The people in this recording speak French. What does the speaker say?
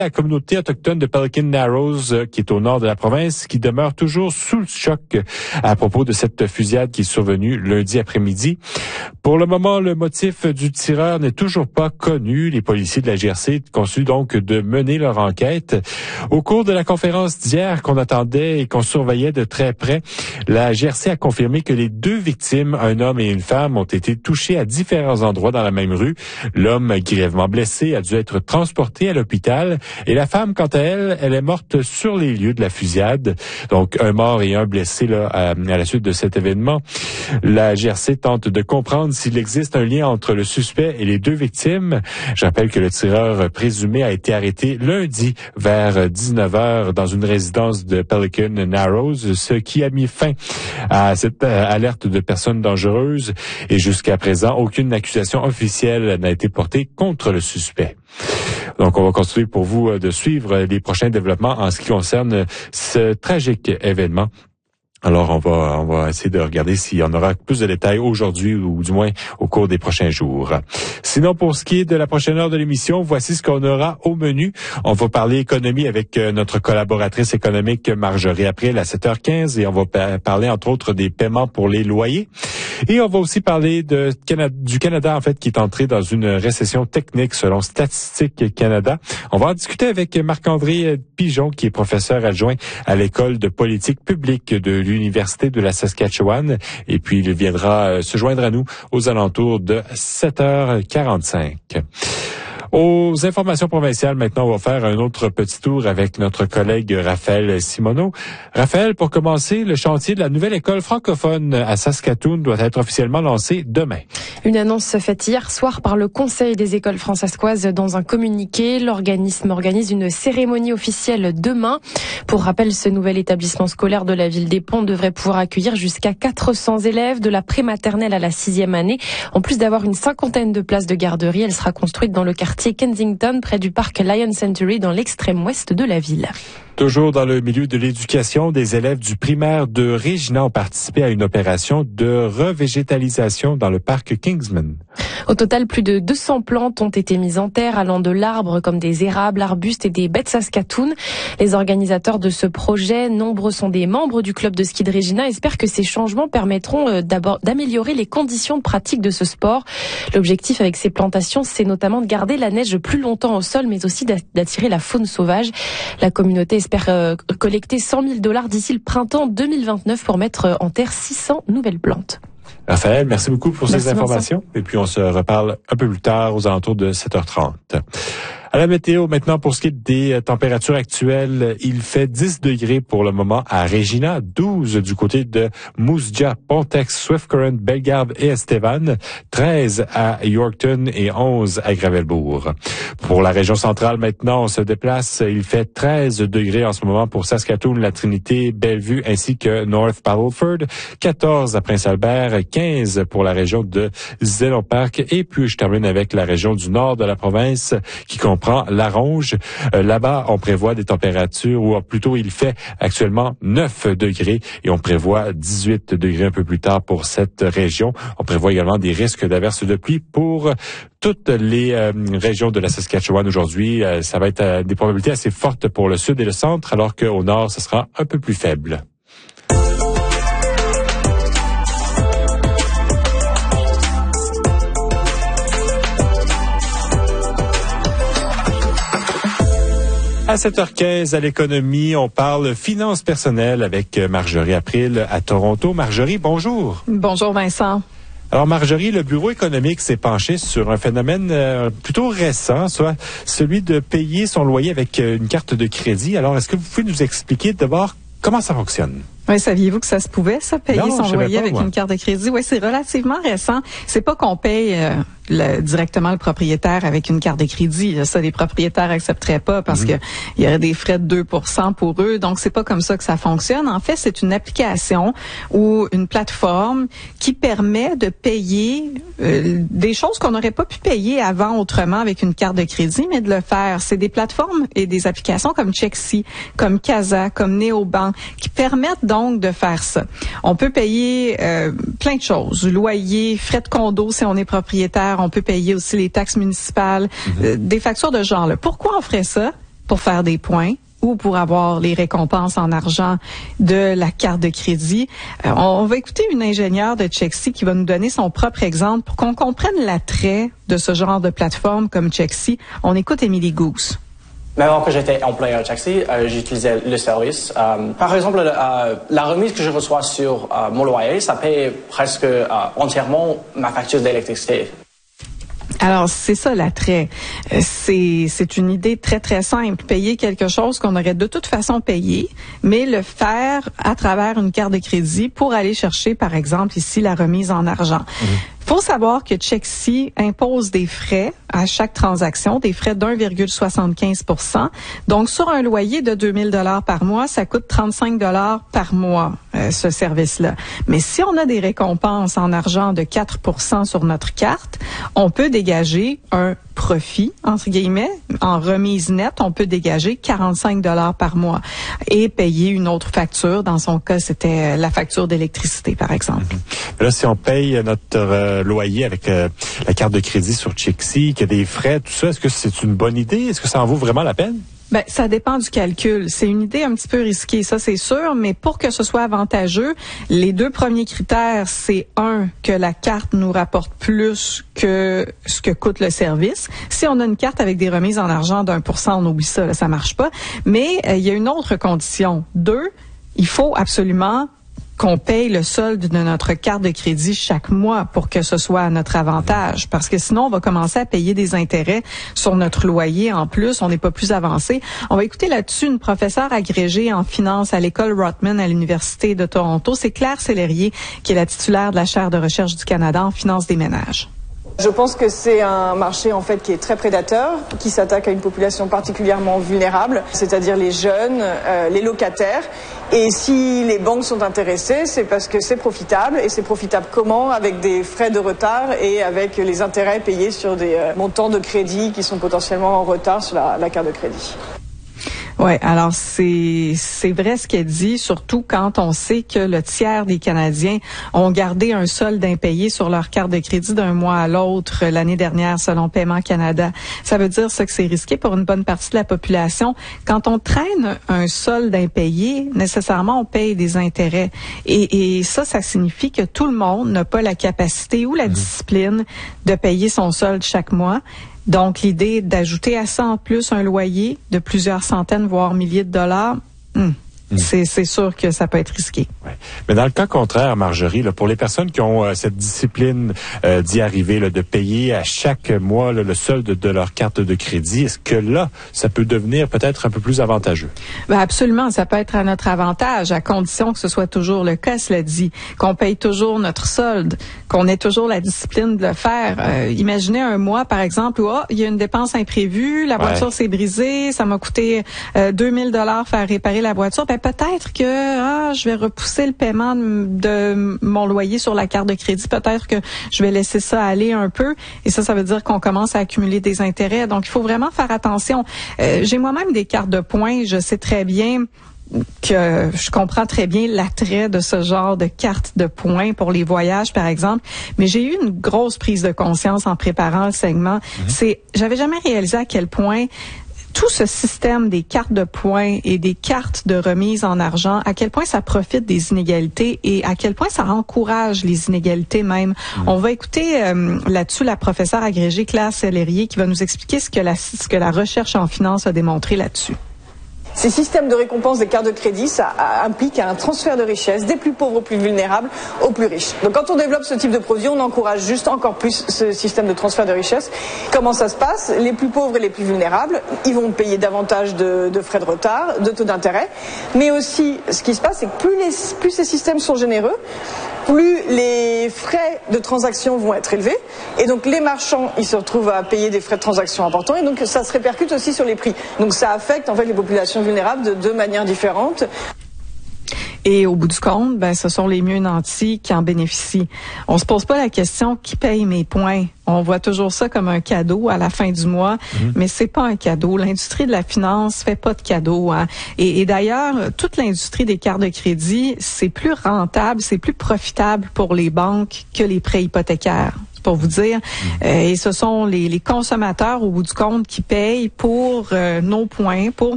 La communauté autochtone de Pelican Narrows, qui est au nord de la province, qui demeure toujours sous le choc à propos de cette fusillade qui est survenue lundi après-midi. Pour le moment, le motif du tireur n'est toujours pas connu. Les policiers de la GRC continuent donc de mener leur enquête. Au cours de la conférence d'hier qu'on attendait et qu'on surveillait de très près, la GRC a confirmé que les deux victimes, un homme et une femme, ont été touchés à différents endroits dans la même rue. L'homme, grièvement blessé, a dû être transporté à l'hôpital. Et la femme, quant à elle, elle est morte sur les lieux de la fusillade. Donc, un mort et un blessé là, à la suite de cet événement. La GRC tente de comprendre s'il existe un lien entre le suspect et les deux victimes. Je rappelle que le tireur présumé a été arrêté lundi vers 19h dans une résidence de Pelican Narrows, ce qui a mis fin à cette alerte de personnes dangereuses. Et jusqu'à présent, aucune accusation officielle n'a été portée contre le suspect. Donc, on va continuer pour vous de suivre les prochains développements en ce qui concerne ce tragique événement. Alors, on va essayer de regarder s'il y en aura plus de détails aujourd'hui ou du moins au cours des prochains jours. Sinon, pour ce qui est de la prochaine heure de l'émission, voici ce qu'on aura au menu. On va parler économie avec notre collaboratrice économique Marjorie April à 7h15 et on va parler entre autres des paiements pour les loyers. Et on va aussi parler du Canada, en fait, qui est entré dans une récession technique selon Statistique Canada. On va en discuter avec Marc-André Pigeon, qui est professeur adjoint à l'École de politique publique de l'Université de la Saskatchewan. Et puis, il viendra se joindre à nous aux alentours de 7h45. Aux informations provinciales, maintenant, on va faire un autre petit tour avec notre collègue Raphaël Simoneau. Raphaël, pour commencer, le chantier de la nouvelle école francophone à Saskatoon doit être officiellement lancé demain. Une annonce faite hier soir par le Conseil des écoles francescoises dans un communiqué. L'organisme organise une cérémonie officielle demain. Pour rappel, ce nouvel établissement scolaire de la ville des Ponts devrait pouvoir accueillir jusqu'à 400 élèves de la prématernelle à la 6e année. En plus d'avoir une cinquantaine de places de garderie, elle sera construite dans le quartier Kensington, près du parc Lion Century, dans l'extrême ouest de la ville. Toujours dans le milieu de l'éducation, des élèves du primaire de Regina ont participé à une opération de revégétalisation dans le parc Kingsman. Au total, plus de 200 plantes ont été mises en terre, allant de l'arbre comme des érables, arbustes et des baies de Saskatoon. Les organisateurs de ce projet, nombreux sont des membres du club de ski de Regina, espèrent que ces changements permettront d'abord d'améliorer les conditions de pratique de ce sport. L'objectif avec ces plantations, c'est notamment de garder la neige plus longtemps au sol, mais aussi d'attirer la faune sauvage. La communauté espère collecter $100 000 d'ici le printemps 2029 pour mettre en terre 600 nouvelles plantes. Raphaël, merci beaucoup pour ces informations. Vincent. Et puis, on se reparle un peu plus tard aux alentours de 7h30. À la météo, maintenant, pour ce qui est des températures actuelles, il fait 10 degrés pour le moment à Regina, 12 du côté de Moose Jaw, Pontex, Swift Current, Bellegarde et Estevan, 13 à Yorkton et 11 à Gravelbourg. Pour la région centrale, maintenant, on se déplace. Il fait 13 degrés en ce moment pour Saskatoon, la Trinité, Bellevue ainsi que North Battleford, 14 à Prince-Albert, 15 pour la région de Zélon Park et puis je termine avec la région du nord de la province qui comprend la Ronge. Là-bas, on prévoit des températures, ou plutôt il fait actuellement 9 degrés et on prévoit 18 degrés un peu plus tard pour cette région. On prévoit également des risques d'averses de pluie pour toutes les régions de la Saskatchewan aujourd'hui. Ça va être des probabilités assez fortes pour le sud et le centre, alors qu'au nord, ce sera un peu plus faible. À 7h15, à l'économie, on parle finances personnelles avec Marjorie April à Toronto. Marjorie, bonjour. Bonjour Vincent. Alors Marjorie, le Bureau économique s'est penché sur un phénomène plutôt récent, soit celui de payer son loyer avec une carte de crédit. Alors, est-ce que vous pouvez nous expliquer d'abord comment ça fonctionne? Oui, saviez-vous que ça se pouvait, ça, payer son loyer avec une carte de crédit? Oui, c'est relativement récent. C'est pas qu'on paye directement le propriétaire avec une carte de crédit. Ça, les propriétaires accepteraient pas parce que il y aurait des frais de 2% pour eux. Donc, c'est pas comme ça que ça fonctionne. En fait, c'est une application ou une plateforme qui permet de payer des choses qu'on n'aurait pas pu payer avant autrement avec une carte de crédit, mais de le faire. C'est des plateformes et des applications comme Chexi, comme Casa, comme Neobank qui permettent donc de faire ça. On peut payer plein de choses. Loyer, frais de condo si on est propriétaire. On peut payer aussi les taxes municipales, des factures de ce genre-là. Pourquoi on ferait ça? pour faire des points ou pour avoir les récompenses en argent de la carte de crédit. On va écouter une ingénieure de Chexi qui va nous donner son propre exemple pour qu'on comprenne l'attrait de ce genre de plateforme comme Chexi. On écoute Émilie Gousse. Même avant que j'étais employé à Chexi, j'utilisais le service. Par exemple, la remise que je reçois sur mon loyer, ça paye presque entièrement ma facture d'électricité. Alors, c'est ça l'attrait. C'est une idée très, très simple. Payer quelque chose qu'on aurait de toute façon payé, mais le faire à travers une carte de crédit pour aller chercher, par exemple, ici, la remise en argent. Il faut savoir que Chexi impose des frais à chaque transaction, des frais d'1,75 %. Donc, sur un loyer de 2 000 $ par mois, ça coûte 35 $ par mois, ce service-là. Mais si on a des récompenses en argent de 4 % sur notre carte, on peut dégager un profit, entre guillemets. En remise nette, on peut dégager 45 $ par mois et payer une autre facture. Dans son cas, c'était la facture d'électricité, par exemple. Là, si on paye notre loyer avec la carte de crédit sur Chexi, qu'il y a des frais, tout ça, est-ce que c'est une bonne idée? Est-ce que ça en vaut vraiment la peine? Ben, ça dépend du calcul. C'est une idée un petit peu risquée, ça c'est sûr, mais pour que ce soit avantageux, les deux premiers critères, c'est que la carte nous rapporte plus que ce que coûte le service. Si on a une carte avec des remises en argent d'1%, on oublie ça, là, ça marche pas. Mais il y a une autre condition. 2, il faut absolument qu'on paye le solde de notre carte de crédit chaque mois pour que ce soit à notre avantage. Parce que sinon, on va commencer à payer des intérêts sur notre loyer en plus. On n'est pas plus avancé. On va écouter là-dessus une professeure agrégée en finance à l'école Rotman à l'Université de Toronto. C'est Claire Sellerier, qui est la titulaire de la chaire de recherche du Canada en finance des ménages. Je pense que c'est un marché en fait qui est très prédateur, qui s'attaque à une population particulièrement vulnérable, c'est-à-dire les jeunes, les locataires. Et si les banques sont intéressées, c'est parce que c'est profitable. Et c'est profitable comment? Avec des frais de retard et avec les intérêts payés sur des montants de crédit qui sont potentiellement en retard sur la carte de crédit. Ouais, alors c'est vrai ce qu'elle dit, surtout quand on sait que le tiers des Canadiens ont gardé un solde impayé sur leur carte de crédit d'un mois à l'autre l'année dernière, selon Paiement Canada. Ça veut dire ça que c'est risqué pour une bonne partie de la population. Quand on traîne un solde impayé, nécessairement on paye des intérêts. Et ça signifie que tout le monde n'a pas la capacité ou la discipline de payer son solde chaque mois. Donc, l'idée d'ajouter à ça en plus un loyer de plusieurs centaines, voire milliers de dollars, c'est sûr que ça peut être risqué. Ouais. Mais dans le cas contraire, Marjorie, là, pour les personnes qui ont cette discipline d'y arriver, là, de payer à chaque mois là, le solde de leur carte de crédit, est-ce que là, ça peut devenir peut-être un peu plus avantageux? Ben absolument, ça peut être à notre avantage, à condition que ce soit toujours le cas, cela dit, qu'on paye toujours notre solde, qu'on ait toujours la discipline de le faire. Imaginez un mois, par exemple, où il y a une dépense imprévue, la voiture s'est brisée, ça m'a coûté 2 000 $ faire réparer la voiture. Ben, peut-être que je vais repousser le paiement de mon loyer sur la carte de crédit. Peut-être que je vais laisser ça aller un peu. Et ça veut dire qu'on commence à accumuler des intérêts. Donc, il faut vraiment faire attention. J'ai moi-même des cartes de points. Je sais très bien que je comprends très bien l'attrait de ce genre de carte de points pour les voyages, par exemple. Mais j'ai eu une grosse prise de conscience en préparant le segment. J'avais jamais réalisé à quel point tout ce système des cartes de points et des cartes de remise en argent, à quel point ça profite des inégalités et à quel point ça encourage les inégalités même. On va écouter là-dessus la professeure agrégée Claire Sellerier qui va nous expliquer ce que la recherche en finance a démontré là-dessus. Ces systèmes de récompense des cartes de crédit, ça implique un transfert de richesse des plus pauvres aux plus vulnérables aux plus riches. Donc quand on développe ce type de produit, on encourage juste encore plus ce système de transfert de richesse. Comment ça se passe? Les plus pauvres et les plus vulnérables, ils vont payer davantage de frais de retard, de taux d'intérêt. Mais aussi, ce qui se passe, c'est que plus ces systèmes sont généreux, plus les frais de transaction vont être élevés. Et donc les marchands, ils se retrouvent à payer des frais de transaction importants. Et donc ça se répercute aussi sur les prix. Donc ça affecte en fait les populations vulnérables de deux manières différentes. Et au bout du compte, ce sont les mieux nantis qui en bénéficient. On se pose pas la question qui paye mes points. On voit toujours ça comme un cadeau à la fin du mois, mais c'est pas un cadeau. L'industrie de la finance fait pas de cadeau. Hein. Et d'ailleurs, toute l'industrie des cartes de crédit, c'est plus rentable, c'est plus profitable pour les banques que les prêts hypothécaires. Pour vous dire, et ce sont les consommateurs au bout du compte qui payent pour nos points, pour